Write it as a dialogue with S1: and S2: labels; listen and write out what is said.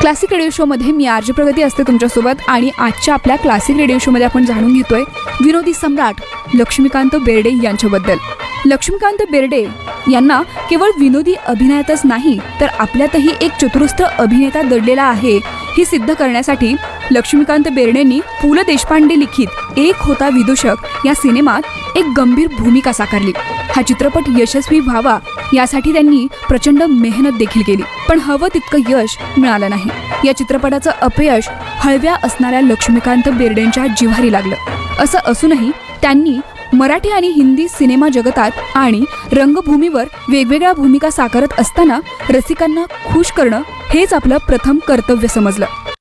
S1: Classic radio शोमध्ये मी RJ प्रगती असते तुमच्यासोबत आणि आजच्या आपल्या क्लासिक रेडिओ शोमध्ये आपण जाणून घेतोय विनोदी सम्राट लक्ष्मीकांत बेर्डे यांच्याबद्दल. लक्ष्मीकांत बेर्डे यांना केवळ विनोदी अभिनयातच नाही तर आपल्यातही एक चतुरस्र अभिनेता दडलेला आहे हे सिद्ध करण्यासाठी लक्ष्मीकांत बेर्डेंनी पु ल देशपांडे लिखित एक होता विदूषक या सिनेमात एक गंभीर भूमिका साकारली. हा चित्रपट यशस्वी व्हावा यासाठी त्यांनी प्रचंड मेहनत देखील केली, पण हवं तितकं यश मिळालं नाही. या चित्रपटाचं अपयश हळव्या असणाऱ्या लक्ष्मीकांत बेर्डेंच्या जिव्हारी लागलं. असं असूनही त्यांनी मराठी आणि हिंदी सिनेमा जगतात आणि रंगभूमीवर वेगवेगळ्या भूमिका साकारत असताना रसिकांना खुश करणं हेच आपलं प्रथम कर्तव्य समजलं.